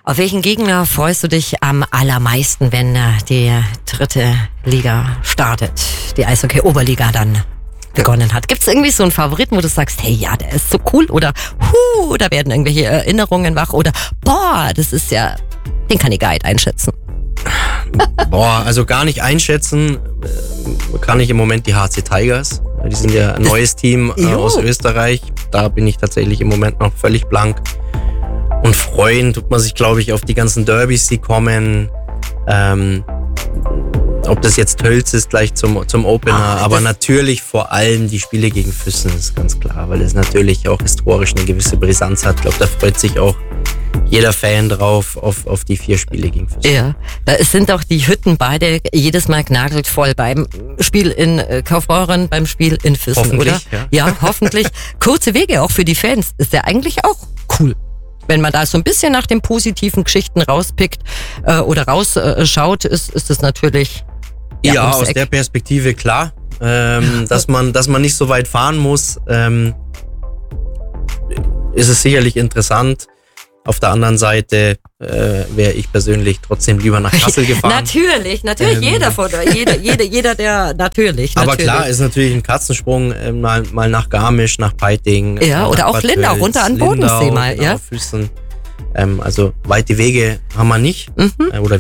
Auf welchen Gegner freust du dich am allermeisten, wenn die 3. Liga startet, die Eishockey-Oberliga dann begonnen hat? Gibt's irgendwie so einen Favoriten, wo du sagst, hey, ja, der ist so cool, oder da werden irgendwelche Erinnerungen wach, oder das ist ja, den kann ich gar nicht einschätzen. Also gar nicht einschätzen kann ich im Moment die HC Tigers. Die sind ja ein neues Team aus Österreich. Da bin ich tatsächlich im Moment noch völlig blank. Und freuen tut man sich, glaube ich, auf die ganzen Derbys, die kommen. Ob das jetzt Tölz ist, gleich zum Opener. Aber natürlich vor allem die Spiele gegen Füssen, ist ganz klar. Weil es natürlich auch historisch eine gewisse Brisanz hat. Ich glaube, da freut sich auch jeder Fan drauf, auf die 4 Spiele gegen Füssen. Ja, da sind auch die Hütten beide jedes Mal genagelt voll. Beim Spiel in Kaufbeuren, beim Spiel in Füssen, oder? Ja, hoffentlich. Kurze Wege auch für die Fans. Ist ja eigentlich auch cool. Wenn man da so ein bisschen nach den positiven Geschichten rauspickt oder rausschaut, ist das natürlich... Ja, aus der Perspektive klar. Dass man nicht so weit fahren muss, ist es sicherlich interessant. Auf der anderen Seite wäre ich persönlich trotzdem lieber nach Kassel gefahren. Natürlich, jeder, der natürlich. Aber klar, ist natürlich ein Katzensprung, mal nach Garmisch, nach Peiting. Ja, oder auch Lindau, runter an Bodensee mal. Genau, Füssen. Also weite Wege haben wir nicht. Oder